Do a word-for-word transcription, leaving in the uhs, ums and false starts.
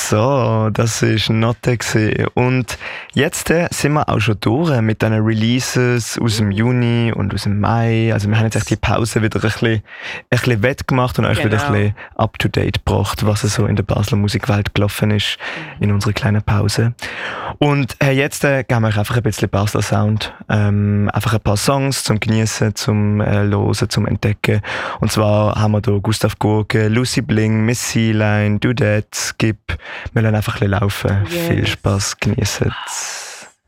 So, das war Notte. Und jetzt äh, sind wir auch schon durch mit diesen Releases aus dem Juni und aus dem Mai. Also wir haben jetzt echt die Pause wieder ein bisschen, ein bisschen wettgemacht und euch Genau. wieder ein bisschen up-to-date gebracht, was so in der Basler Musikwelt gelaufen ist in unserer kleinen Pause. Und äh, jetzt äh, geben wir euch einfach ein bisschen Basler Sound. Ähm, einfach ein paar Songs zum Genießen, zum äh, Hören, zum Entdecken. Und zwar haben wir hier Gustav Gurke, Lucy Bling, Miss Sealine, Dudette, Skip. Wir lassen einfach ein bisschen laufen. Yes. Viel Spaß, genießen.